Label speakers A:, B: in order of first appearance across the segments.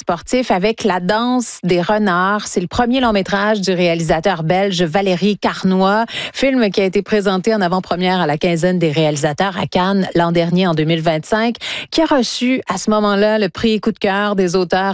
A: sportif avec La danse des renards. C'est le premier long-métrage du réalisateur belge Valérie Carnoy. Film qui a été présenté en avant-première à la quinzaine des réalisateurs à Cannes l'an dernier, en 2025, qui a reçu à ce moment-là le prix coup de cœur des auteurs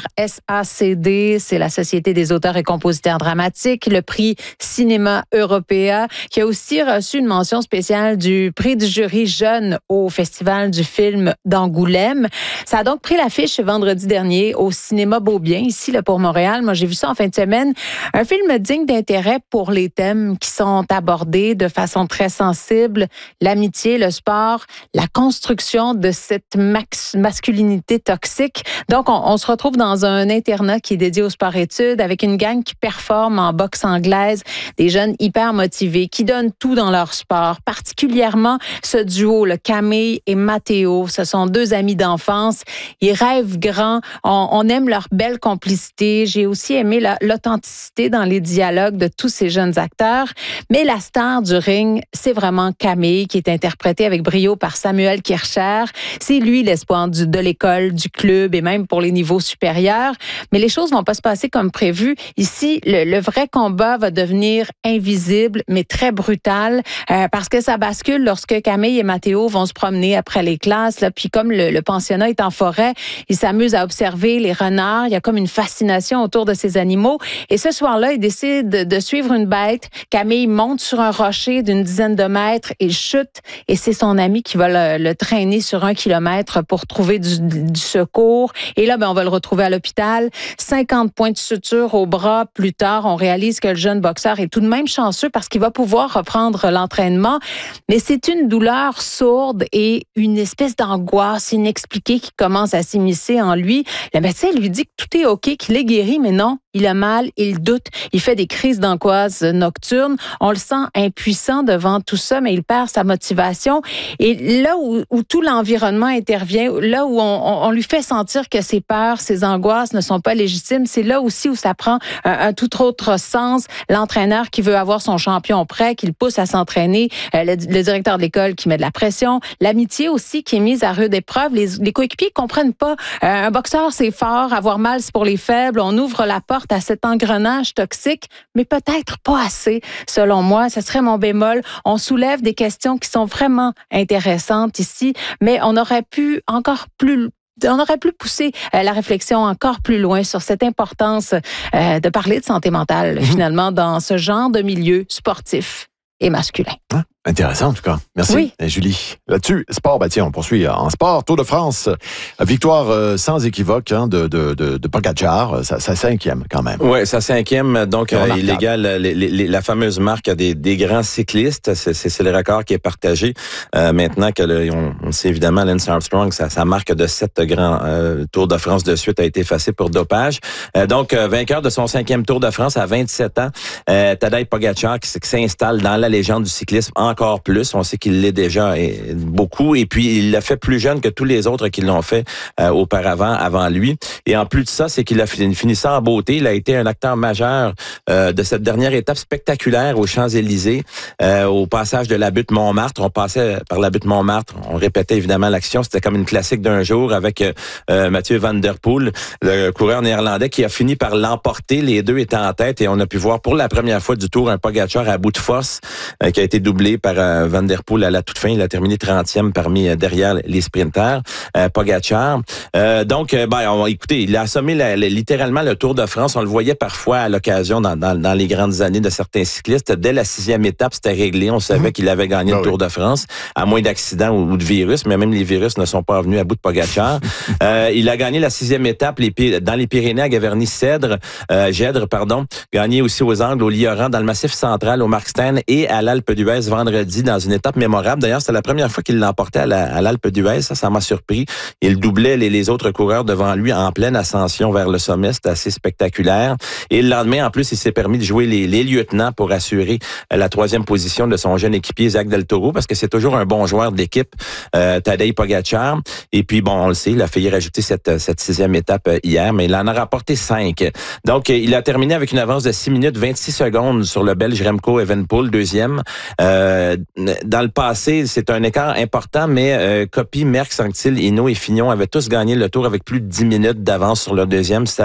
A: SACD, c'est la Société des auteurs et compositeurs dramatiques, le prix Cinéma Européa, qui a aussi reçu une mention spéciale du prix du jury jeune au Festival du film d'Angoulême. Ça a donc pris l'affiche vendredi dernier au cinéma Beaubien, ici là, pour Montréal. Moi, j'ai vu ça en fin de semaine. Un film digne d'intérêt pour les thèmes qui sont abordés de façon très sensible. L'amitié, le sport, la construction de cette masculinité toxique. Donc, on se retrouve dans un internat qui est dédié au sport-études avec une gang qui performe en boxe anglaise, des jeunes hyper motivés qui donnent tout dans leur sport, particulièrement ce duo, le Camille et Mathéo. Ce sont deux amis d'enfance. Ils rêvent grand. On aime leur belle complicité. J'ai aussi aimé l'authenticité dans les dialogues de tous ces jeunes acteurs. Mais la star du ring, c'est vraiment Camille, qui est interprétée avec brio par Samuel Kircher. C'est lui l'espoir de l'école, du club et même pour les niveaux supérieurs. Mais les choses vont pas se passer comme prévu. Ici, le vrai combat va devenir invisible, mais très brutal, parce que ça bascule lorsque Camille et Mathéo vont se promener après les classes. Là, puis comme le pensionnat est en forêt, ils s'amusent à observer les renards. Il y a comme une fascination autour de ces animaux. Et ce soir-là, ils décident de suivre une bête. Camille monte sur un rocher d'une dizaine de mètres et chute. Et c'est son ami qui va le traîner sur 1 kilomètre pour trouver du secours. Et là, on va le retrouver à l'hôpital. 50 points de suture au bras. Plus tard, on réalise que le jeune boxeur est tout de même chanceux parce qu'il va pouvoir reprendre l'entraînement. Mais c'est une douleur sourde et une espèce d'angoisse inexpliquée qui commence à s'immiscer en lui. Le médecin lui dit que tout est OK, qu'il est guéri, mais non, il a mal, il doute, il fait des crises d'angoisse nocturnes. On le sent impuissant devant tout ça, mais il perd sa motivation. Et là où tout l'environnement intervient, là où on lui fait sentir que ses peurs, ses angoisses ne sont pas légitimes, c'est là aussi où ça prend un tout autre sens. L'entraîneur qui veut avoir son champion prêt, qui le pousse à s'entraîner, le directeur de l'école qui met de la pression, l'amitié aussi qui est mise à rude épreuve. Les coéquipiers comprennent pas. Un boxeur, c'est fort, avoir mal, c'est pour les faibles. On ouvre la porte à cet engrenage toxique, mais peut-être pas assez, selon moi. Ce serait mon bémol. On soulève des questions qui sont vraiment intéressantes ici, mais on aurait pu pousser la réflexion encore plus loin sur cette importance de parler de santé mentale, finalement, dans ce genre de milieu sportif et masculin.
B: Intéressant, en tout cas. Merci,
A: oui.
B: Julie. Là-dessus, sport, on poursuit en sport. Tour de France, victoire sans équivoque de Pogacar, sa 5e quand même.
C: Oui, sa 5e, donc il égale la fameuse marque des grands cyclistes. C'est le record qui est partagé. Maintenant que on sait évidemment, Lance Armstrong, sa marque de 7 grands Tours de France de suite a été effacée pour dopage. Donc, vainqueur de son 5e Tour de France à 27 ans, Tadej Pogacar qui s'installe dans la légende du cyclisme encore plus. On sait qu'il l'est déjà beaucoup. Et puis, il l'a fait plus jeune que tous les autres qui l'ont fait auparavant, avant lui. Et en plus de ça, c'est qu'il a fini ça en beauté. Il a été un acteur majeur de cette dernière étape spectaculaire aux Champs-Élysées, au passage de la butte Montmartre. On passait par la butte Montmartre. On répétait évidemment l'action. C'était comme une classique d'un jour avec Mathieu Van Der Poel, le coureur néerlandais qui a fini par l'emporter. Les deux étaient en tête et on a pu voir pour la première fois du Tour un Pogacar à bout de force qui a été doublé par Van Der Poel à la toute fin. Il a terminé 30e derrière les sprinters, Pogacar. Écoutez, il a assommé littéralement le Tour de France. On le voyait parfois à l'occasion dans les grandes années de certains cyclistes. Dès la 6e étape, c'était réglé. On savait qu'il avait gagné le Tour de France, à moins d'accidents ou de virus, mais même les virus ne sont pas venus à bout de Pogacar. Il a gagné la 6e étape dans les Pyrénées à Gaverny-Gèdre, gagné aussi aux Angles, au Lioran, dans le Massif central, au Markstein et à l'Alpe d'Huez vendredi dans une étape mémorable. D'ailleurs, c'était la première fois qu'il l'emportait à l'Alpe d'Huez. Ça m'a surpris. Il doublait les autres coureurs devant lui en pleine ascension vers le sommet. C'était assez spectaculaire. Et le lendemain, en plus, il s'est permis de jouer les lieutenants pour assurer la 3e position de son jeune équipier, Zach Del Toro, parce que c'est toujours un bon joueur d'équipe, Tadej Pogacar. Et puis, on le sait, il a failli rajouter cette 6e étape hier, mais il en a rapporté 5. Donc, il a terminé avec une avance de 6 minutes 26 secondes sur le Belge Remco Evenepoel, 2e. Dans le passé, c'est un écart important, mais Coppi, Merckx, Anctil, Hinault et Fignon avaient tous gagné le Tour avec plus de 10 minutes d'avance sur le deuxième.